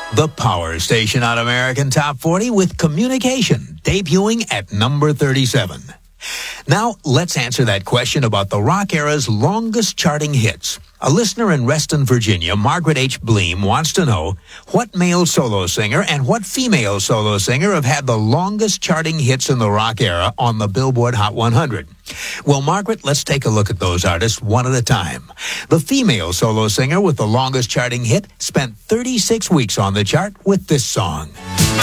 The Power Station on American Top 40 with Communication, debuting at number 37. Now, let's answer that question about the rock era's longest charting hits. A listener in Reston, Virginia, Margaret H. Bleem, wants to know what male solo singer and what female solo singer have had the longest charting hits in the rock era on the Billboard Hot 100. Well, Margaret, let's take a look at those artists one at a time. The female solo singer with the longest charting hit spent 36 weeks on the chart with this song.